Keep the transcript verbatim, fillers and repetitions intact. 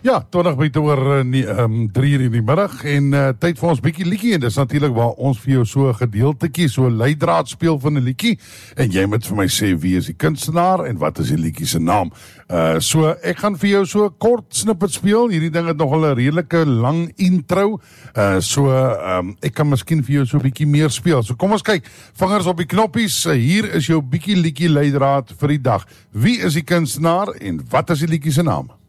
Ja, twintig by oor um, drie uur in die middag en uh, tyd vir ons bietjie liedjie en dis natuurlik waar ons vir jou so 'n gedeeltetjie, so 'n leidraad speel van 'n liedjie en jy moet vir my sê wie is die kunstenaar en wat is die liedjie se naam. Uh, so ek gaan vir jou so 'n kort snippet speel. Hierdie ding het nogal 'n redelike lang intro. Uh, so um, ek kan miskien vir jou so 'n bietjie meer speel. So kom ons kyk, vingers op die knoppies. Uh, hier is jou bietjie liedjie leidraad vir die dag. Wie is die kunstenaar en wat is die liedjie se naam?